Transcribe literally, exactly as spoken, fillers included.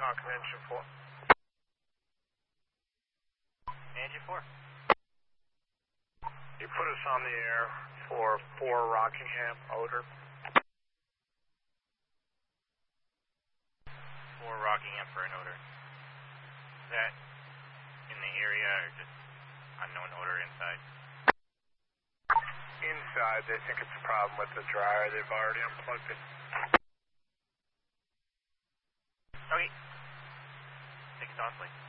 Talking engine four. Engine four. You put us on the air for four Rockingham, odor. Four Rockingham for an odor. Is that in the area or just unknown odor inside? Inside, they think it's a problem with the dryer. They've already unplugged it. Okay. Take it softly.